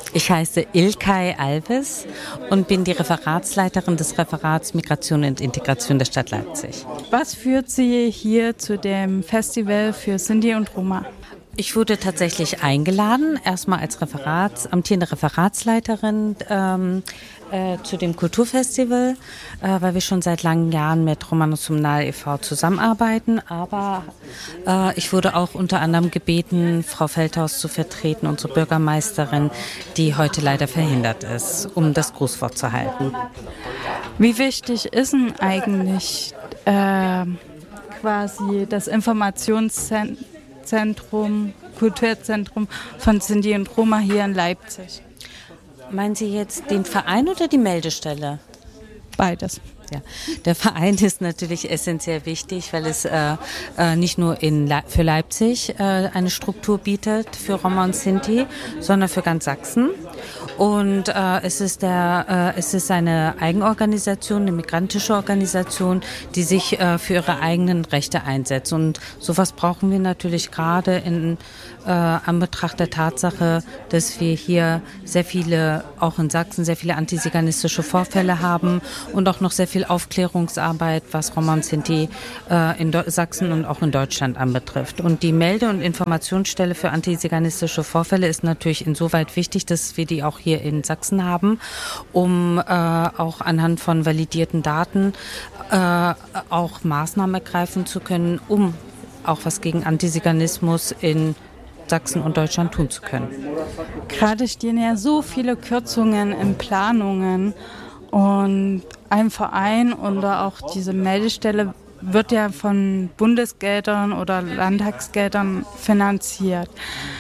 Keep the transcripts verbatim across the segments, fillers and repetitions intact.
Ich heiße Ilkay Alves und bin die Referatsleiterin des Referats Migration und Integration der Stadt Leipzig. Was führt Sie hier zu dem Festival für Sinti und Roma? Ich wurde tatsächlich eingeladen, erstmal als Referats, amtierende Referatsleiterin ähm, äh, zu dem Kulturfestival, äh, weil wir schon seit langen Jahren mit Romanus Sumnal e V zusammenarbeiten. Aber äh, ich wurde auch unter anderem gebeten, Frau Feldhaus zu vertreten, unsere Bürgermeisterin, die heute leider verhindert ist, um das Grußwort zu halten. Wie wichtig ist denn eigentlich äh, quasi das Informationszentrum, Zentrum, Kulturzentrum von Sinti und Roma hier in Leipzig? Meinen Sie jetzt den Verein oder die Meldestelle? Beides. Ja, der Verein ist natürlich essentiell wichtig, weil es äh, äh, nicht nur in Le- für Leipzig äh, eine Struktur bietet für Roma und Sinti, sondern für ganz Sachsen. Und äh, es ist der, äh, es ist eine Eigenorganisation, eine migrantische Organisation, die sich äh, für ihre eigenen Rechte einsetzt. Und sowas brauchen wir natürlich gerade in äh, Anbetracht der Tatsache, dass wir hier sehr viele, auch in Sachsen, sehr viele antiziganistische Vorfälle haben und auch noch sehr viel Aufklärungsarbeit, was Roma und Sinti äh, in Do- Sachsen und auch in Deutschland anbetrifft. Und die Melde- und Informationsstelle für antiziganistische Vorfälle ist natürlich insoweit wichtig, dass wir die auch hier in Sachsen haben, um äh, auch anhand von validierten Daten äh, auch Maßnahmen ergreifen zu können, um auch was gegen Antiziganismus in Sachsen und Deutschland tun zu können. Gerade stehen ja so viele Kürzungen in Planungen und ein Verein oder auch diese Meldestelle wird ja von Bundesgeldern oder Landtagsgeldern finanziert.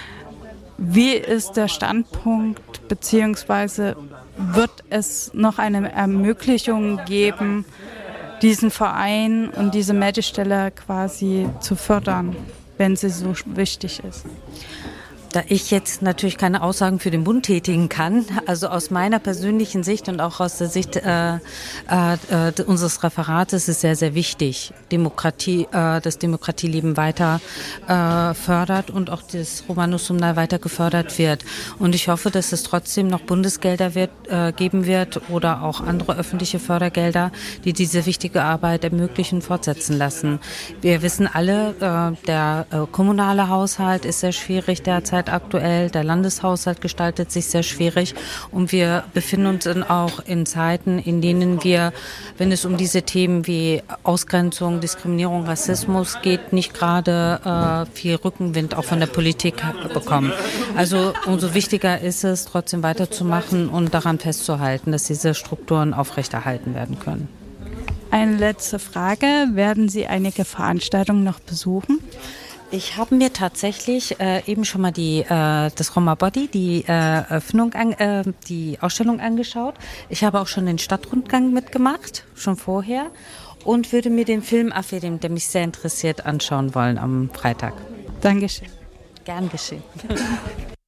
Wie ist der Standpunkt, beziehungsweise wird es noch eine Ermöglichung geben, diesen Verein und diese Meldestelle quasi zu fördern, wenn sie so wichtig ist? Da ich jetzt natürlich keine Aussagen für den Bund tätigen kann, also aus meiner persönlichen Sicht und auch aus der Sicht äh, äh, unseres Referates ist es sehr, sehr wichtig, Demokratie, äh, das Demokratieleben weiter äh, fördert und auch das Romanus Sumnal weiter gefördert wird. Und ich hoffe, dass es trotzdem noch Bundesgelder wird, äh, geben wird oder auch andere öffentliche Fördergelder, die diese wichtige Arbeit ermöglichen, fortsetzen lassen. Wir wissen alle, äh, der äh, kommunale Haushalt ist sehr schwierig derzeit aktuell. Der Landeshaushalt gestaltet sich sehr schwierig und wir befinden uns dann auch in Zeiten, in denen wir, wenn es um diese Themen wie Ausgrenzung, Diskriminierung, Rassismus geht, nicht gerade äh, viel Rückenwind auch von der Politik bekommen. Also umso wichtiger ist es, trotzdem weiterzumachen und daran festzuhalten, dass diese Strukturen aufrechterhalten werden können. Eine letzte Frage. Werden Sie einige Veranstaltungen noch besuchen? Ich habe mir tatsächlich äh, eben schon mal die äh, das Roma Body, die äh, Öffnung, an, äh, die Ausstellung angeschaut. Ich habe auch schon den Stadtrundgang mitgemacht, schon vorher, und würde mir den Film Afedim, der mich sehr interessiert, anschauen wollen am Freitag. Dankeschön. Gern geschehen.